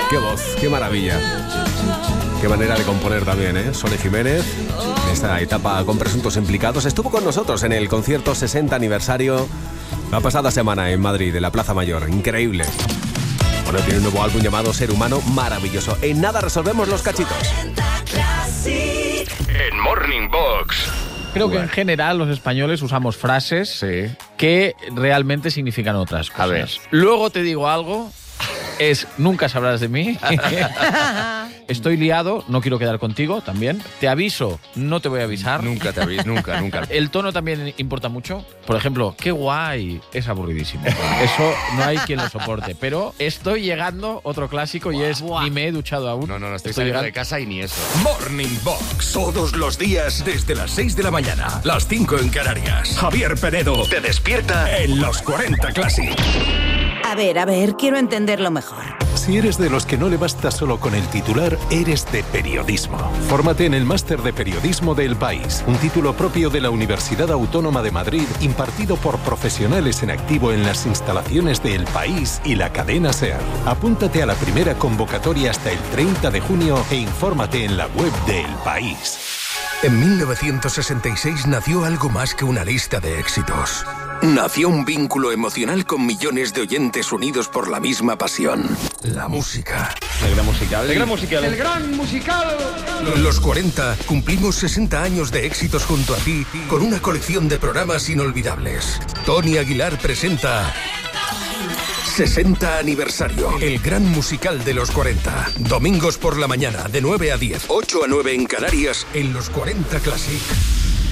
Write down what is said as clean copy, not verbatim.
Qué voz, qué maravilla. Qué manera de componer también, ¿eh? Sole Jiménez, en esta etapa con presuntos implicados, estuvo con nosotros en el concierto 60 aniversario la pasada semana en Madrid, en la Plaza Mayor. Increíble. Bueno, tiene un nuevo álbum llamado Ser Humano, maravilloso. En nada resolvemos los cachitos. En Morning Box. Creo que en general los españoles usamos frases que realmente significan otras cosas. A ver. Luego te digo algo, es nunca sabrás de mí. Estoy liado, no quiero quedar contigo también. Te aviso, no te voy a avisar. Nunca te aviso, nunca. El tono también importa mucho. Por ejemplo, qué guay, es aburridísimo. Eso no hay quien lo soporte. Pero estoy llegando, otro clásico, y es ni me he duchado aún. No, estoy saliendo de casa y ni eso. Morning Box, todos los días desde las 6 de la mañana, las 5 en Canarias. Javier Penedo te despierta en los 40 Classic. A ver, quiero entenderlo mejor. Si eres de los que no le basta solo con el titular, eres de periodismo. Fórmate en el Máster de Periodismo de El País, un título propio de la Universidad Autónoma de Madrid, impartido por profesionales en activo en las instalaciones de El País y la cadena SER. Apúntate a la primera convocatoria hasta el 30 de junio e infórmate en la web de El País. En 1966 nació algo más que una lista de éxitos. Nació un vínculo emocional con millones de oyentes unidos por la misma pasión. La música. El gran musical. El gran musical. Los 40 cumplimos 60 años de éxitos junto a ti con una colección de programas inolvidables. Tony Aguilar presenta 60 aniversario, el gran musical de los 40. Domingos por la mañana, de 9 a 10, 8 a 9 en Canarias, en los 40 Classic.